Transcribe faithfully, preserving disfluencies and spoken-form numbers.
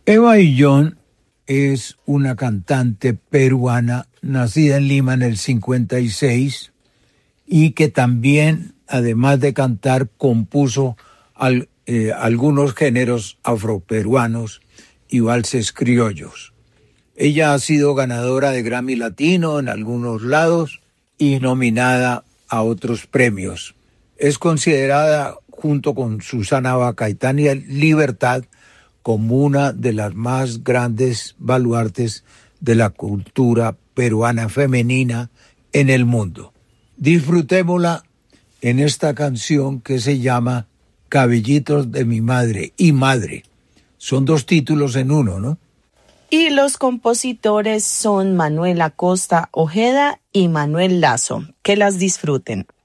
Eva Illón es una cantante peruana nacida en Lima en el cincuenta y seis y que también, además de cantar, compuso al, eh, algunos géneros afroperuanos y valses criollos. Ella ha sido ganadora de Grammy Latino en algunos lados y nominada a otros premios. Es considerada, junto con Susana Baca y Tania Libertad, como una de las más grandes baluartes de la cultura peruana femenina en el mundo. Disfrutémosla en esta canción que se llama Cabellitos de mi madre y Madre. Son dos títulos en uno, ¿no? Y los compositores son Manuel Acosta Ojeda y Manuel Lazo. Que las disfruten.